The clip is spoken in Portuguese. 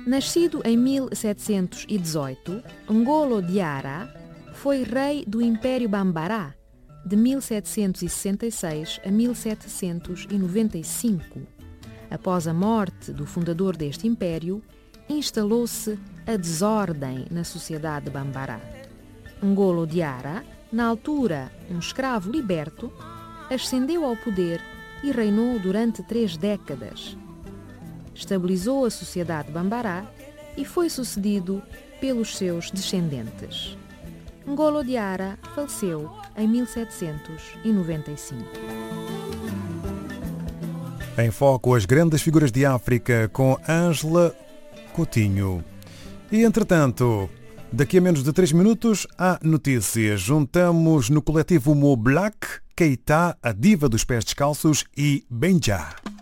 Nascido em 1718, Ngolo Diarra foi rei do Império Bambará de 1766 a 1795. Após a morte do fundador deste império, instalou-se a desordem na sociedade Bambará. Ngolo Diarra, na altura um escravo liberto, ascendeu ao poder e reinou durante 3 décadas. Estabilizou a sociedade Bambará e foi sucedido pelos seus descendentes. Ngolo Diarra faleceu em 1795. Em Foco, as grandes figuras de África, com Ângela Coutinho. E, entretanto, daqui a menos de 3 minutos, há notícias. Juntamos no coletivo Mo Black, Keita, a diva dos pés descalços, e Benja.